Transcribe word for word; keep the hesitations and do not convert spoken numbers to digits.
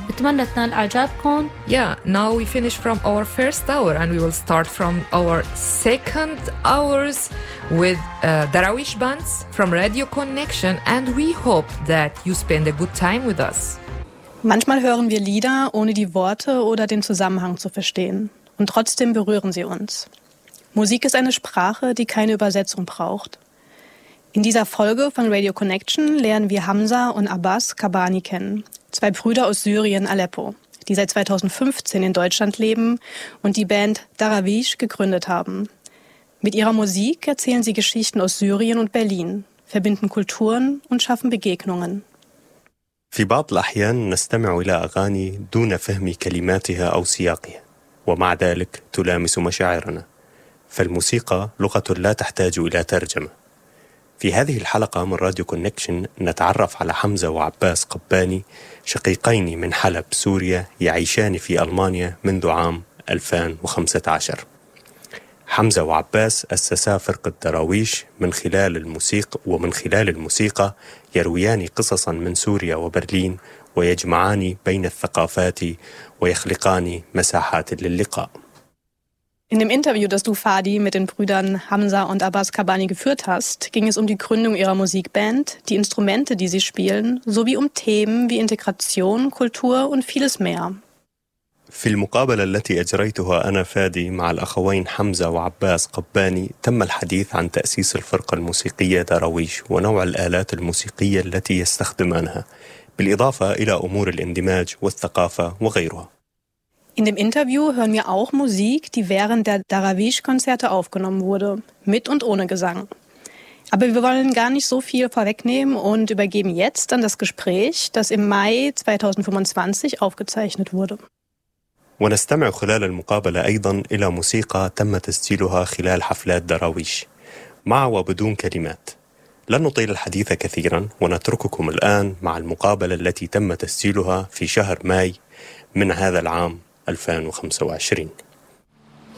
بتمنى تنال إعجابكم. Yeah, now we finish from our first hour and we will start from our second hours with uh, Darawish bands from Radio Connection, and we hope that you spend a good time with us. Manchmal hören wir Lieder, ohne die Worte oder den Zusammenhang zu verstehen. Und trotzdem berühren sie uns. Musik ist eine Sprache, die keine Übersetzung braucht. In dieser Folge von Radio Connection lernen wir Hamza und Abbas Kabani kennen, zwei Brüder aus Syrien, Aleppo, die seit zweitausendfünfzehn in Deutschland leben und die Band Darawish gegründet haben. Mit ihrer Musik erzählen sie Geschichten aus Syrien und Berlin, verbinden Kulturen und schaffen Begegnungen. في بعض الأحيان نستمع إلى أغاني دون فهم كلماتها أو سياقها، ومع ذلك تلامس مشاعرنا، فالموسيقى لغة لا تحتاج إلى ترجمة. في هذه الحلقة من راديو كونكشن نتعرف على حمزة وعباس قباني، شقيقين من حلب سوريا يعيشان في ألمانيا منذ عام ألفين وخمسة عشر. حمزة وعباس أسسا فرقة دراويش من خلال الموسيقى ومن خلال الموسيقى يرويان قصصا من سوريا وبرلين ويجمعان بين الثقافات ويخلقان مساحات للقاء. In dem Interview, das du, Fadi, mit den Brüdern Hamza und Abbas Kabani geführt hast, ging es um die Gründung ihrer Musikband, die Instrumente, die sie spielen, sowie um Themen wie Integration, Kultur und vieles mehr. في المقابلة التي أجريتها أنا فادي مع الأخوين حمزة وعباس قباني تم الحديث عن تأسيس الفرقة الموسيقية دراويش ونوع الآلات الموسيقية التي يستخدمانها، بالإضافة إلى أمور الاندماج والثقافة وغيرها. In dem Interview hören wir auch Musik, die während der Darawish-Konzerte aufgenommen wurde, mit und ohne Gesang. Aber wir wollen gar nicht so viel vorwegnehmen und übergeben jetzt an das Gespräch, das im Mai zweitausendfünfundzwanzig aufgezeichnet wurde. ونستمع خلال المقابلة أيضا إلى موسيقى تم تسجيلها خلال حفلات دراويش مع وبدون كلمات. لن نطيل الحديث كثيرا ونترككم الآن مع المقابلة التي تم تسجيلها في شهر ماي من هذا العام ألفين وخمسة وعشرين.